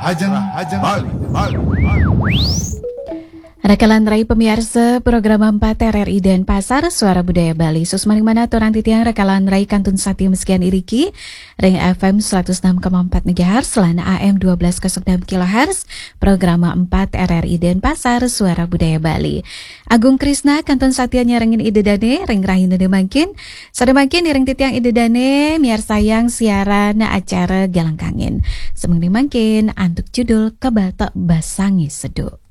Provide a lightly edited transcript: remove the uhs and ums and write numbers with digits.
Rekalan Rai pemirsa program 4 RRI dan Pasar Suara Budaya Bali. Susmaning mana turang titiang rekalan Rai kantun sati meskian iriki. Ring FM 106,4 MHz selana AM 1206 kHz. Program 4 RRI dan Pasar Suara Budaya Bali. Agung Krisna kantun satia nyarengin ide dane ring rahin ide mangkin. Sada mangkin ring titiang ide dane miar sayang siaran acara Galang Kangin. Semengni mangkin antuk judul Kebatok Basangi Seduh.